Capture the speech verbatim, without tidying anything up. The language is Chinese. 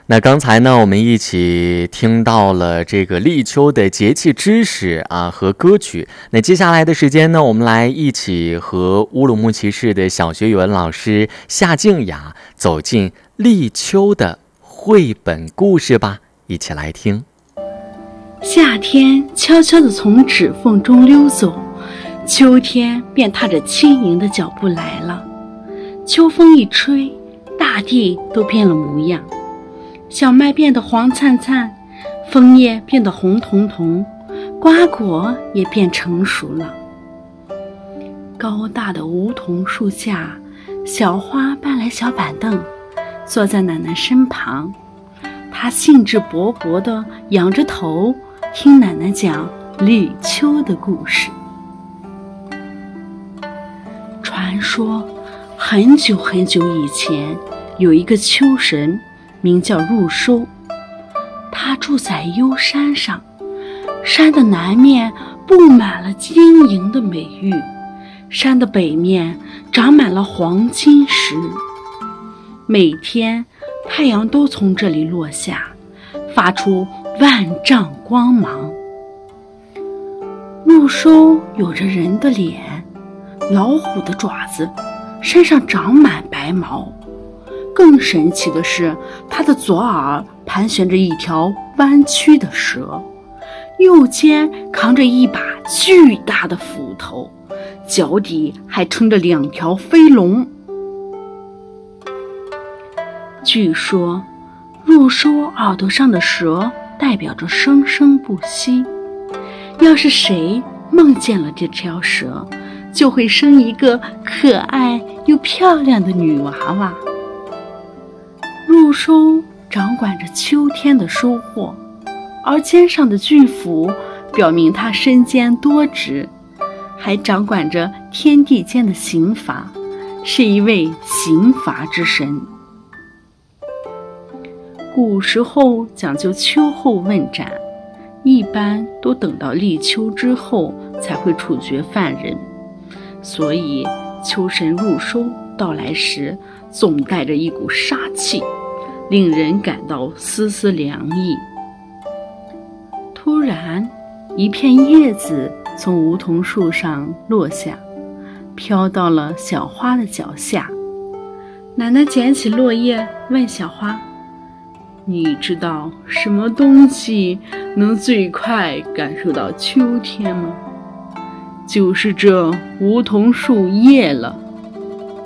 那刚才呢，我们一起听到了这个立秋的节气知识啊和歌曲。那接下来的时间呢，我们来一起和乌鲁木齐市的小学语文老师夏静雅走进立秋的绘本故事吧，一起来听。 夏天悄悄地从指缝中溜走，秋天便踏着轻盈的脚步来了。秋风一吹，大地都变了模样。小麦变得黄灿灿，枫叶变得红彤彤，瓜果也变成熟了。高大的梧桐树下，小花搬来小板凳，坐在奶奶身旁。她兴致勃勃地仰着头，听奶奶讲立秋的故事。传说很久很久以前，有一个秋神，名叫入收，他住在幽山上，山的南面布满了晶莹的美玉，山的北面长满了黄金石。每天太阳都从这里落下，发出万丈光芒。入收有着人的脸，老虎的爪子，身上长满白毛。更神奇的是，他的左耳盘旋着一条弯曲的蛇，右肩扛着一把巨大的斧头，脚底还撑着两条飞龙。据说入收耳朵上的蛇代表着生生不息，要是谁梦见了这条蛇，就会生一个可爱又漂亮的女娃娃。入收掌管着秋天的收获，而肩上的巨斧表明他身兼多职，还掌管着天地间的刑罚，是一位刑罚之神。古时候讲究秋后问斩，一般都等到立秋之后才会处决犯人，所以秋神入收到来时总带着一股杀气，令人感到丝丝凉意。突然，一片叶子从梧桐树上落下，飘到了小花的脚下。奶奶捡起落叶，问小花：“你知道什么东西能最快感受到秋天吗？”“就是这梧桐树叶了。”